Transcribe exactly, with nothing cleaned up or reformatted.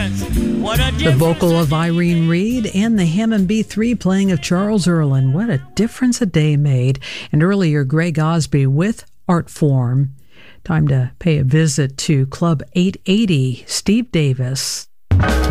The vocal of Irene Reed and the Hammond B three playing of Charles Earland. What a difference a day made. And earlier, Greg Osby with Art Form. Time to pay a visit to Club eight eighty, Steve Davis.